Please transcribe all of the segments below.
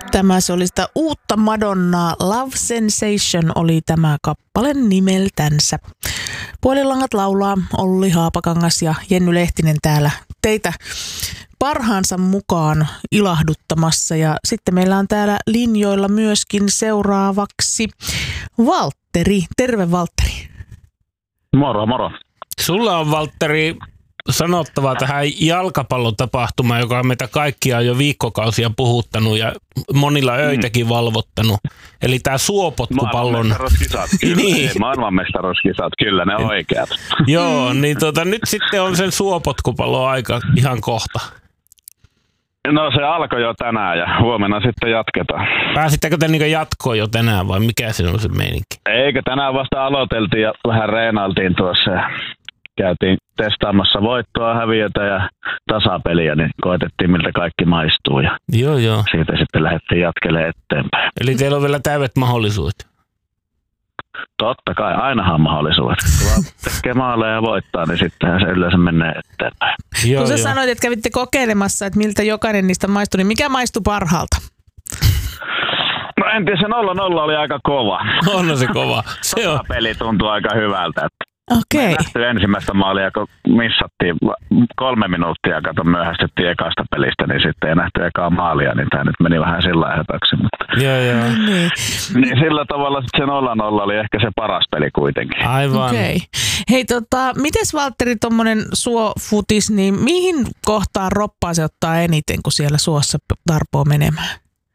Tämä se oli sitä uutta Madonnaa. Love Sensation oli tämä kappale nimeltänsä. Puolilangat laulaa Olli Haapakangas ja Jenny Lehtinen täällä teitä parhaansa mukaan ilahduttamassa. Ja sitten meillä on täällä linjoilla myöskin seuraavaksi Valtteri. Terve Valtteri. Moro, moro. Sulla on, Valtteri, sanottavaa tähän jalkapallotapahtumaan, joka on meitä kaikkia jo viikkokausia puhuttanut ja monilla öitäkin valvottanut. Eli tämä suopotkupallon... Maailmanmestaruuskisat, kyllä. Niin. Maailmanmestaruuskisat, kyllä ne on oikeat. Joo, niin nyt sitten on sen suopotkupallon aika ihan kohta. No se alkoi jo tänään ja huomenna sitten jatketaan. Pääsittekö te niinku jatkoon jo tänään vai mikä se on se meininki? Eikö tänään vasta aloiteltiin ja vähän reenailtiin tuossa ja käytiin testaamassa voittoa, häviötä ja tasapeliä, niin koetettiin miltä kaikki maistuu ja Joo. siitä sitten lähdettiin jatkelemaan eteenpäin. Eli teillä on vielä täydet mahdollisuudet. Totta kai, ainahan on mahdollisuudet. Kun vaan tekee maaleja ja voittaa, niin sittenhän se yleensä menee eteenpäin. Kun sä sanoit, että kävitte kokeilemassa, että miltä jokainen niistä maistui, niin mikä maistui parhaalta? No en tiedä, se 0-0 oli aika kova. On se kova. Se on. Peli tuntui aika hyvältä. Okei. Nähty ensimmäistä maalia, kun missattiin 3 minuuttia, myöhästyttiin ekasta pelistä, niin sitten ei nähty ekaa maalia, niin tämä nyt meni vähän sillä höpöksi. Joo. Niin sillä tavalla se 0-0 oli ehkä se paras peli kuitenkin. Aivan. Okei. Hei, mites Valtteri tommonen suofutis, niin mihin kohtaan roppaa se ottaa eniten, kun siellä suossa tarpoo menemään?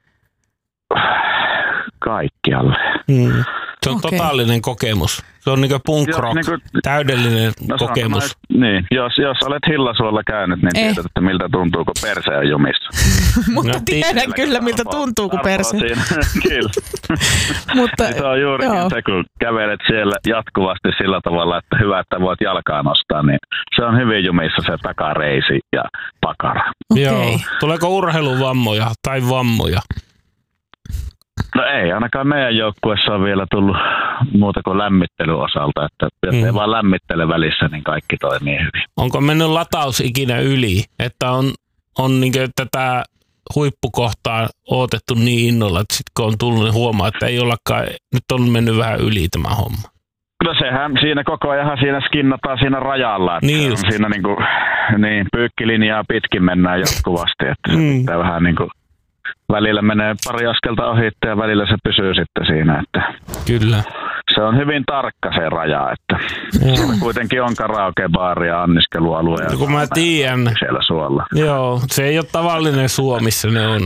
Kaikkialle. Se on totaalinen kokemus. Se on niinku punk rock, täydellinen kokemus. Niin, jos olet Hillasuolla käynyt, niin tiedät, että miltä tuntuu, kun perse on jumissa. Mutta tiedän kyllä, miltä tuntuu, kun perse. Kyllä. Mutta, se on juurikin se, kun kävelet siellä jatkuvasti sillä tavalla, että hyvä, että voit jalkaa nostaa, niin se on hyvin jumissa se takareisi ja pakara. Okay. Joo. Tuleeko urheiluvammoja tai vammoja? No ei, ainakaan meidän joukkueessa on vielä tullut muuta kuin lämmittelyosalta, että jos ei vaan lämmittele välissä, niin kaikki toimii hyvin. Onko mennyt lataus ikinä yli, että on niin kuin tätä huippukohtaa odotettu niin innolla, että sitten kun on tullut, niin huomaa, että ei ollakaan, nyt on mennyt vähän yli tämä homma. No sehän siinä koko ajan siinä skinnataan siinä rajalla, että niin siinä niin pyykkilinjaa pitkin mennään jatkuvasti, että se vähän niin kuin välillä menee pari askelta ohi ja välillä se pysyy sitten siinä. Että kyllä. Se on hyvin tarkka se raja, että siellä kuitenkin on karaokebaari ja anniskelualue. Ja kun mä tiedän. Siellä suolla. Joo, se ei ole tavallinen suo, missä ne on.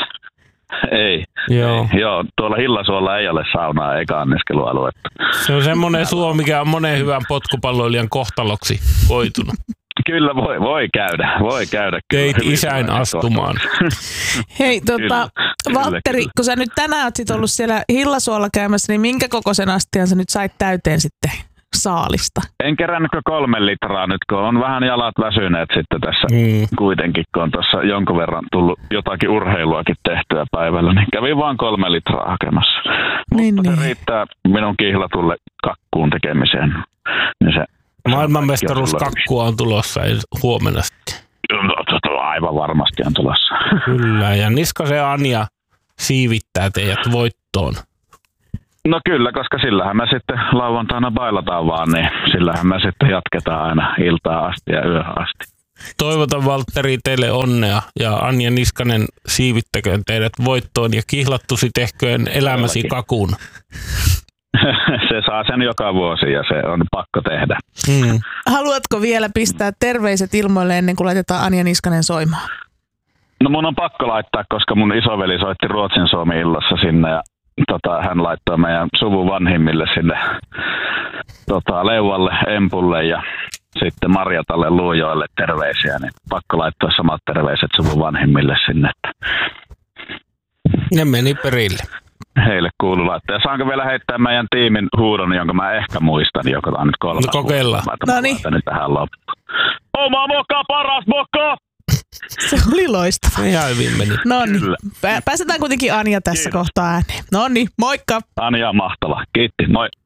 Ei. Joo, tuolla Hillasuolla ei ole saunaa eikä anniskelualuetta. Se on semmoinen suo, mikä on monen hyvän potkupalloilijan kohtaloksi koitunut. Kyllä voi käydä. Teit isän astumaan. Hei, Valtteri, kun sä nyt tänään oot sit ollut siellä Hillasuolla käymässä, niin minkä kokoisen astian sä nyt sait täyteen sitten saalista? En kerännytkö 3 litraa nyt, kun on vähän jalat väsyneet sitten tässä kuitenkin, kun on tuossa jonkun verran tullut jotakin urheiluakin tehtyä päivällä, niin kävin vaan 3 litraa hakemassa. Mutta se riittää minun kihlatulle kakkuun tekemiseen. Niin se maailmanmestaruuskakkua on tulossa huomenna sitten. Aivan varmasti on tulossa. Kyllä, ja Niskasen Anja siivittää teidät voittoon. No kyllä, koska sillähän me sitten lauantaina bailataan vaan, niin sillähän me sitten jatketaan aina iltaa asti ja yöhön asti. Toivotan, Valtteri, teille onnea ja Anja Niskanen siivittäköön teidät voittoon ja kihlattusi tehköön elämäsi kakun. Se saa sen joka vuosi ja se on pakko tehdä. Haluatko vielä pistää terveiset ilmoille ennen kuin laitetaan Anja Niskanen soimaan? No mun on pakko laittaa, koska mun isoveli soitti Ruotsin Suomi-illassa sinne ja hän laittoi meidän suvun vanhimmille sinne Leuvalle, Empulle ja sitten Marjatalle, Luujoille terveisiä. Niin pakko laittaa samat terveiset suvun vanhimmille sinne. Ne meni perille. Heille kuuluu laittaa. Ja saanko vielä heittää meidän tiimin huudon, jonka mä ehkä muistan, joka on nyt 3. No kokeillaan. No niin. Tähän loppuun. Oma moka, paras moka! Se oli loistava. Ihan hyvin meni. No niin. Pääsetään kuitenkin Anja tässä kohtaa ääneen. No niin, moikka! Anja on mahtava. Kiitti, moi!